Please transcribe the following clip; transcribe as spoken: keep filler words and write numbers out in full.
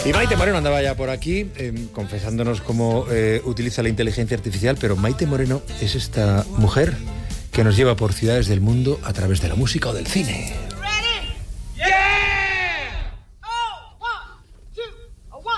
Y Maite Moreno andaba ya por aquí, eh, confesándonos cómo eh, utiliza la inteligencia artificial, pero Maite Moreno es esta mujer que nos lleva por ciudades del mundo a través de la música o del cine.